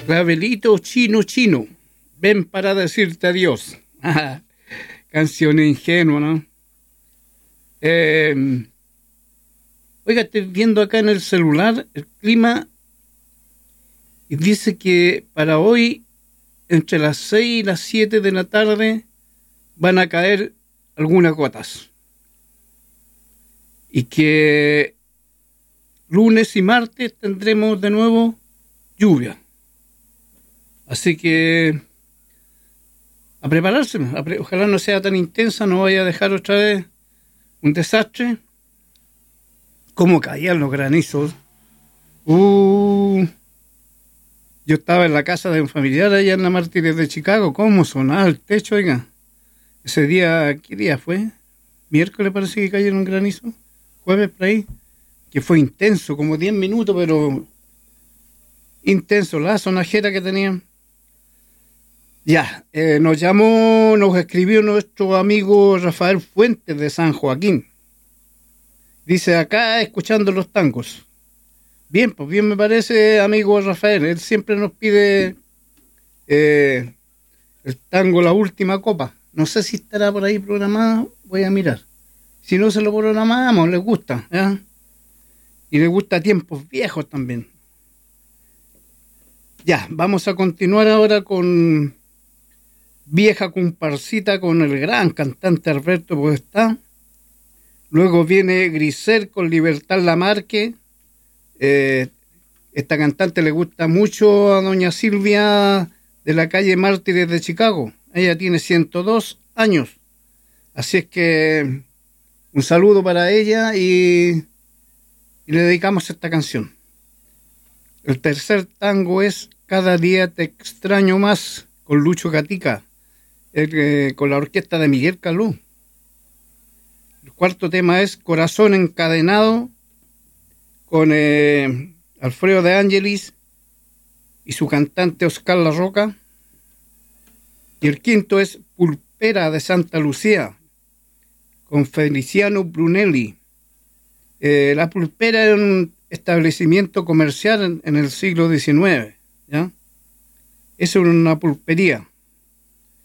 Clavelito chino chino, ven para decirte adiós. Canción ingenua, ¿no? Oiga, estoy viendo acá en el celular el clima y dice que para hoy, entre las 6 y las 7 de la tarde, van a caer algunas gotas. Y que lunes y martes tendremos de nuevo lluvia. Así que a prepararse, ojalá no sea tan intensa, no vaya a dejar otra vez un desastre. ¿Cómo caían los granizos? Yo estaba en la casa de un familiar allá en la Mártires de Chicago. ¿Cómo sonaba el techo, oiga? Ese día, ¿qué día fue? Miércoles parece que cayeron granizo. Jueves por ahí. Que fue intenso, como 10 minutos, pero intenso, la sonajera que tenían. Ya, nos escribió nuestro amigo Rafael Fuentes de San Joaquín. Dice, acá escuchando los tangos. Bien, pues bien me parece, amigo Rafael. Él siempre nos pide el tango La Última Copa. No sé si estará por ahí programado, voy a mirar. Si no se lo programamos, les gusta, ¿ya? Y les gusta Tiempos Viejos también. Ya, vamos a continuar ahora con Vieja Comparsita con el gran cantante Alberto Podestá. Luego viene Grisel con Libertad Lamarque. Esta cantante le gusta mucho a doña Silvia de la calle Mártires de Chicago. Ella tiene 102 años. Así es que un saludo para ella y le dedicamos esta canción. El tercer tango es Cada día te extraño más con Lucho Gatica, con la orquesta de Miguel Calú. El cuarto tema es Corazón Encadenado con Alfredo de Ángelis y su cantante Oscar La Roca. Y el quinto es Pulpera de Santa Lucía con Feliciano Brunelli. La Pulpera era un establecimiento comercial en el siglo XIX, ¿ya? Es una pulpería.